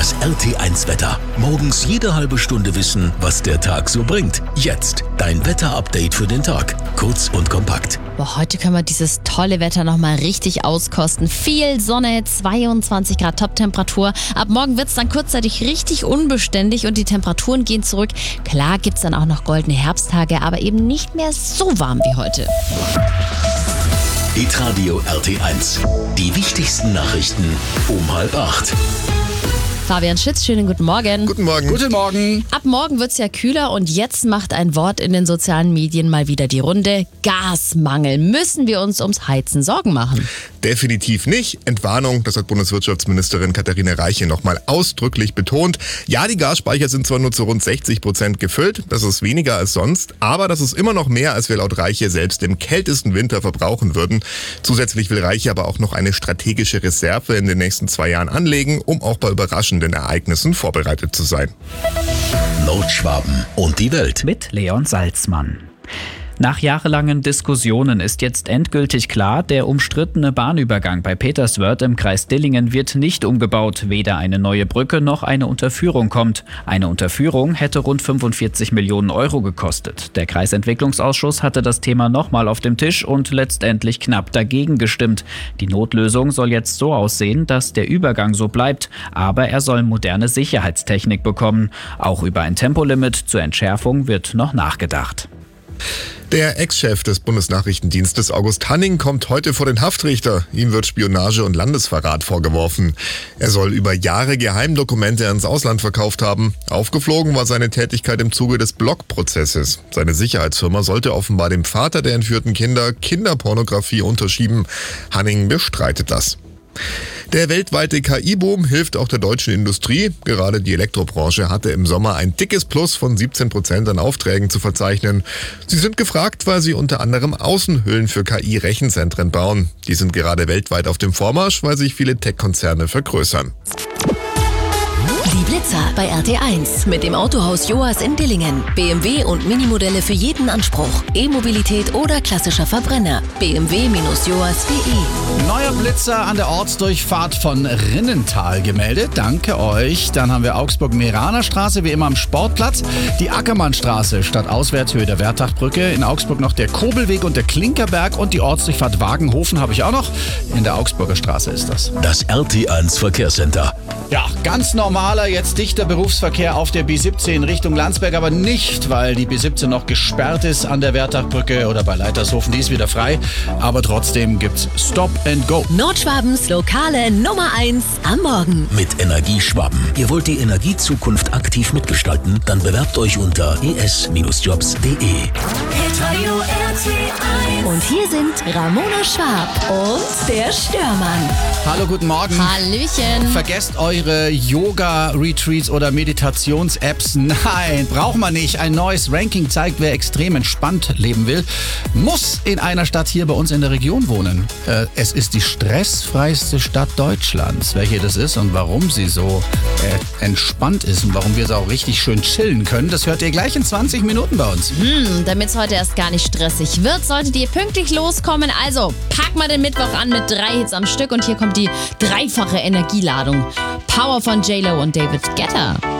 Das RT1-Wetter. Morgens jede halbe Stunde wissen, was der Tag so bringt. Jetzt dein Wetter-Update für den Tag. Kurz und kompakt. Boah, heute können wir dieses tolle Wetter nochmal richtig auskosten. Viel Sonne, 22 Grad Top-Temperatur. Ab morgen wird es dann kurzzeitig richtig unbeständig und die Temperaturen gehen zurück. Klar gibt es dann auch noch goldene Herbsttage, aber eben nicht mehr so warm wie heute. Hitradio RT1. Die wichtigsten Nachrichten um 7:30. Fabian Schütz, schönen guten Morgen. Guten Morgen. Guten Morgen. Ab morgen wird es ja kühler und jetzt macht ein Wort in den sozialen Medien mal wieder die Runde. Gasmangel. Müssen wir uns ums Heizen Sorgen machen? Definitiv nicht. Entwarnung, das hat Bundeswirtschaftsministerin Katharina Reiche nochmal ausdrücklich betont. Ja, die Gasspeicher sind zwar nur zu rund 60% gefüllt, das ist weniger als sonst, aber das ist immer noch mehr, als wir laut Reiche selbst im kältesten Winter verbrauchen würden. Zusätzlich will Reiche aber auch noch eine strategische Reserve in den nächsten 2 Jahren anlegen, um auch bei überraschenden Ereignissen vorbereitet zu sein. Nordschwaben und die Welt. Mit Leon Salzmann. Nach jahrelangen Diskussionen ist jetzt endgültig klar, der umstrittene Bahnübergang bei Peterswörth im Kreis Dillingen wird nicht umgebaut. Weder eine neue Brücke noch eine Unterführung kommt. Eine Unterführung hätte rund 45 Millionen Euro gekostet. Der Kreisentwicklungsausschuss hatte das Thema nochmal auf dem Tisch und letztendlich knapp dagegen gestimmt. Die Notlösung soll jetzt so aussehen, dass der Übergang so bleibt, aber er soll moderne Sicherheitstechnik bekommen. Auch über ein Tempolimit zur Entschärfung wird noch nachgedacht. Der Ex-Chef des Bundesnachrichtendienstes August Hanning kommt heute vor den Haftrichter. Ihm wird Spionage und Landesverrat vorgeworfen. Er soll über Jahre Geheimdokumente ins Ausland verkauft haben. Aufgeflogen war seine Tätigkeit im Zuge des Block-Prozesses. Seine Sicherheitsfirma sollte offenbar dem Vater der entführten Kinder Kinderpornografie unterschieben. Hanning bestreitet das. Der weltweite KI-Boom hilft auch der deutschen Industrie. Gerade die Elektrobranche hatte im Sommer ein dickes Plus von 17% an Aufträgen zu verzeichnen. Sie sind gefragt, weil sie unter anderem Außenhüllen für KI-Rechenzentren bauen. Die sind gerade weltweit auf dem Vormarsch, weil sich viele Tech-Konzerne vergrößern. Die Blitzer bei RT1 mit dem Autohaus Joas in Dillingen. BMW und Minimodelle für jeden Anspruch. E-Mobilität oder klassischer Verbrenner. bmw-joas.de. Neuer Blitzer an der Ortsdurchfahrt von Rinnental gemeldet. Danke euch. Dann haben wir Augsburg-Meraner Straße, wie immer am Sportplatz. Die Ackermannstraße statt Auswärtshöhe der Wertachbrücke. In Augsburg noch der Kobelweg und der Klinkerberg. Und die Ortsdurchfahrt Wagenhofen habe ich auch noch. In der Augsburger Straße ist das. Das RT1 Verkehrscenter. Ja, ganz normaler, jetzt dichter Berufsverkehr auf der B17 Richtung Landsberg, aber nicht, weil die B17 noch gesperrt ist an der Wertachbrücke oder bei Leitershofen, die ist wieder frei. Aber trotzdem gibt's Stop and Go. Nordschwabens lokale Nummer 1 am Morgen. Mit Energieschwaben. Ihr wollt die Energiezukunft aktiv mitgestalten? Dann bewerbt euch unter es-jobs.de. Und hier sind Ramona Schwab und der Störmann. Hallo, guten Morgen. Hallöchen. Vergesst eure Yoga-Retreats oder Meditations-Apps. Nein, braucht man nicht. Ein neues Ranking zeigt, wer extrem entspannt leben will, muss in einer Stadt hier bei uns in der Region wohnen. Es ist die stressfreiste Stadt Deutschlands. Welche das ist und warum sie so entspannt ist und warum wir so auch richtig schön chillen können, das hört ihr gleich in 20 Minuten bei uns. Damit es heute erst gar nicht stressig wird, solltet ihr pünktlich loskommen. Also pack mal den Mittwoch an mit 3 Hits am Stück und hier kommt die dreifache Energieladung. Power von J-Lo und David Guetta.